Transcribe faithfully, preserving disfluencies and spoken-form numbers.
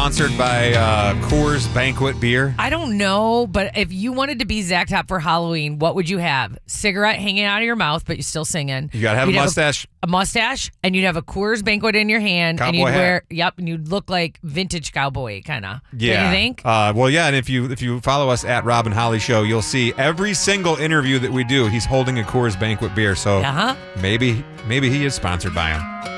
sponsored by uh, Coors Banquet Beer? I don't know, but if you wanted to be Zach Top for Halloween, what would you have? Cigarette hanging out of your mouth, but you're still singing. You got to have You'd a mustache. Have a, a mustache, and you'd have a Coors Banquet in your hand. Cowboy and you'd hat. wear, yep, and you'd look like vintage cowboy, kind of. Yeah. Don't you think? Uh, well, yeah, and if you if you follow us at Rob and Holly Show, you'll see every single interview that we do, he's holding a Coors Banquet beer. So Uh-huh. maybe maybe he is sponsored by him.